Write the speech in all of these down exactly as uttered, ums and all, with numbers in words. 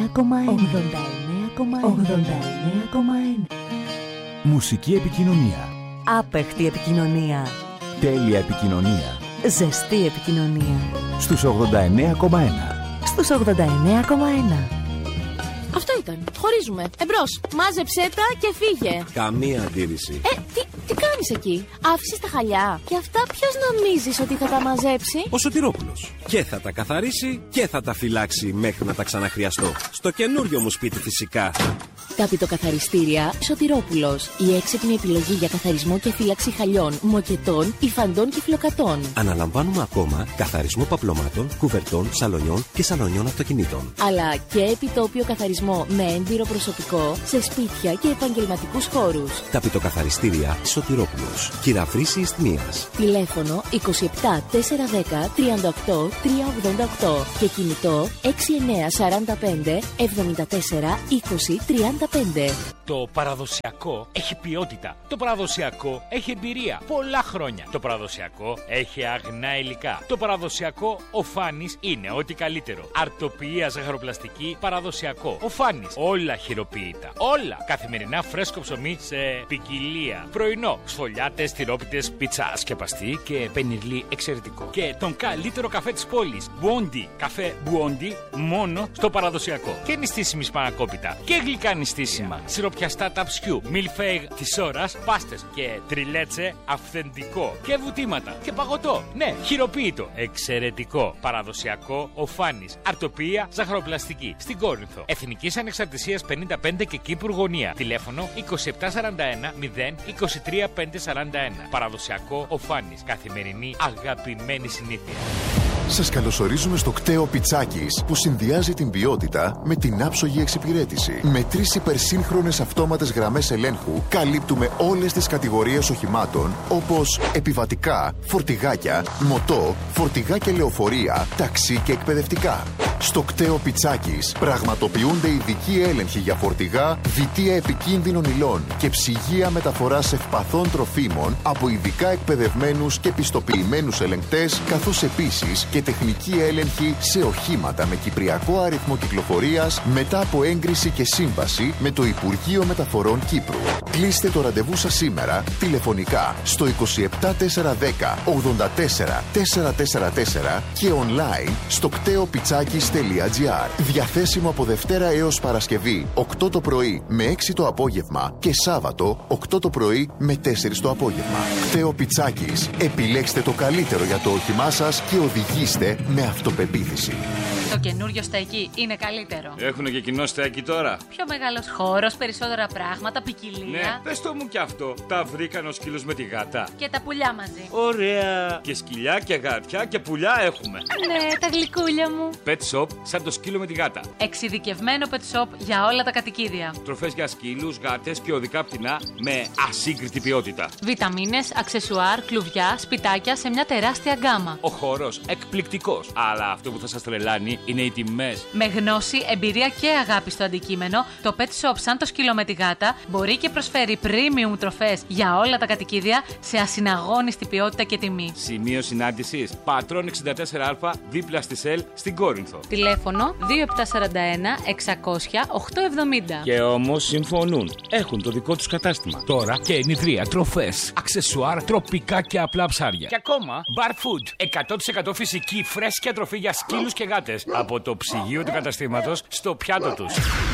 κόμμα ένα. ογδόντα εννέα κόμμα ένα. Μουσική επικοινωνία. Άπεχτη επικοινωνία. Τέλεια επικοινωνία. Ζεστή επικοινωνία. Στους ογδόντα εννέα κόμμα ένα. Στους ογδόντα εννέα κόμμα ένα. Αυτό ήταν. Χωρίζουμε. Εμπρός. Μάζεψέ τα και φύγε. Καμία αντίρρηση. Ε, τι, τι κάνεις εκεί? Άφησες τα χαλιά. Και αυτά ποιος νομίζεις ότι θα τα μαζέψει? Ο Σωτηρόπουλος. Και θα τα καθαρίσει και θα τα φυλάξει μέχρι να τα ξαναχρειαστώ. Στο καινούριο μου σπίτι φυσικά. Ταπητοκαθαριστήρια Σωτηρόπουλος. Η έξυπνη επιλογή για καθαρισμό και φύλαξη χαλιών, μοκετών, υφαντών και φλοκατών. Αναλαμβάνουμε ακόμα καθαρισμό παπλωμάτων, κουβερτών, σαλονιών και σαλονιών αυτοκινήτων. Αλλά και επιτόπιο καθαρισμό με έμπειρο προσωπικό σε σπίτια και επαγγελματικούς χώρους. Ταπητοκαθαριστήρια Σωτηρόπουλος. Κυραφρύση Ισθμίας. Τηλέφωνο είκοσι επτά τετρακόσια δέκα τριάντα οκτώ τριακόσια ογδόντα οκτώ και κινητό έξι εννέα σαράντα πέντε εβδομήντα τέσσερα είκοσι τριάντα πέντε. Το παραδοσιακό έχει ποιότητα. Το παραδοσιακό έχει εμπειρία. Πολλά χρόνια. Το παραδοσιακό έχει αγνά υλικά. Το παραδοσιακό ο Φάνης είναι ό,τι καλύτερο. Αρτοποιία ζαχαροπλαστική παραδοσιακό. Ο Φάνης. Όλα χειροποίητα. Όλα. Καθημερινά φρέσκο ψωμί σε ποικιλία. Πρωινό. Σφολιάτες, τυρόπιτες, πίτσα σκεπαστή και πενιρλί εξαιρετικό. Και τον καλύτερο καφέ της πόλης. Μπουόντι. Καφέ Μπουόντι μόνο στο παραδοσιακό. Και νηστίσιμη σπανακόπιτα. Και γλυκά νηστίσιμα. Σιροπιαστά ταψιού. Μιλφέιγ της ώρας. Πάστες και τριλέτσε αυθεντικό. Και βουτήματα. Και παγωτό. Ναι, χειροποίητο. Εξαιρετικό. Παραδοσιακό ο Φάνης. Αρτοποιία ζαχαροπλαστική. Στην Κόρινθο. Εθνικής Ανεξαρτησίας πενήντα πέντε και Κύπρου Γωνία. Τηλέφωνο είκοσι επτά σαράντα ένα μηδέν είκοσι τρία πεντακόσια σαράντα ένα. Παραδοσιακό ο Φάνης. Καθημερινή αγαπημένη συνήθεια. Σας καλωσορίζουμε στο κτέο Πιτσάκης, που συνδυάζει την ποιότητα με την άψογη εξυπηρέτηση. Με τρεις υπερσύγχρονες αυτόματες γραμμές ελέγχου καλύπτουμε όλες τις κατηγορίες οχημάτων, όπως επιβατικά, φορτηγάκια, μοτό, φορτηγάκια λεωφορεία, ταξί και εκπαιδευτικά. Στο κτέο Πιτσάκης πραγματοποιούνται ειδικοί έλεγχοι για φορτηγά, βιτία επικίνδυνων υλών και ψυγεία μεταφοράς ευπαθών τροφίμων από ειδικά εκπαιδευμένους και πιστοποιημένους ελεγκτές, καθώς επίσης και τεχνική έλεγχη σε οχήματα με κυπριακό αριθμό κυκλοφορίας μετά από έγκριση και σύμβαση με το Υπουργείο Μεταφορών Κύπρου. Κλείστε το ραντεβού σας σήμερα τηλεφωνικά στο είκοσι επτά τετρακόσια δέκα ογδόντα τέσσερα τετρακόσια σαράντα τέσσερα και online στο κτέο πιτσάκης τελεία τζι άρ. Διαθέσιμο από Δευτέρα έως Παρασκευή οκτώ το πρωί με έξι το απόγευμα και Σάββατο οκτώ το πρωί με τέσσερα το απόγευμα. Κτέο Πιτσάκης. Επιλέξτε το καλύτερο για το όχημά σας και οδηγήστε με αυτοπεποίθηση. Το καινούριο στέκι είναι καλύτερο. Έχουνε και κοινό στέκι τώρα. Πιο μεγάλος χώρος, περισσότερα πράγματα, ποικιλία. Ναι, πες το μου κι αυτό. Τα βρήκαν ο σκύλος με τη γάτα. Και τα πουλιά μαζί. Ωραία. Και σκυλιά και γάτια και πουλιά έχουμε. Ναι, τα γλυκούλια μου. Pet shop σαν το σκύλο με τη γάτα. Εξειδικευμένο pet shop για όλα τα κατοικίδια. Τροφές για σκύλους, γάτες και οδικά πτηνά με ασύγκριτη ποιότητα. Βιταμίνες, αξεσουάρ, κλουβιά, σπιτάκια σε μια τεράστια γκάμα. Ο χώρος εκπληκτικός. Αλλά αυτό που θα σας τρελάνει είναι οι τιμές. Με γνώση, εμπειρία και αγάπη στο αντικείμενο, το pet shop σαν το σκύλο με τη γάτα μπορεί και προσφέρει premium τροφές για όλα τα κατοικίδια σε ασυναγώνιστη ποιότητα και τιμή. Σημείο συνάντησης Πατρών εξήντα τέσσερα α δίπλα στη ΣΕΛ στην Κόρινθο. Τηλέφωνο δύο επτά τέσσερα ένα εξακόσια οκτώ εβδομήντα. Και όμως συμφωνούν. Έχουν το δικό τους κατάστημα. Τώρα και ενιδρία, τροφές, αξεσουάρ, τροπικά και απλά ψάρια. Και ακόμα bar food. εκατό τοις εκατό φυσική φρέσκια τροφή για σκύλους και γάτες. Από το ψυγείο του καταστήματος στο πιάτο τους.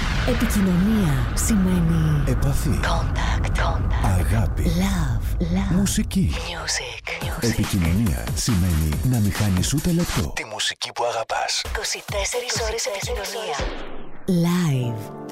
Επικοινωνία σημαίνει επαφή, contact, contact. αγάπη, Love, love. μουσική. Music, music. Επικοινωνία σημαίνει να μην χάνεις ούτε λεπτό. Τη μουσική που αγαπάς. είκοσι τέσσερις ώρες επικοινωνία. Live.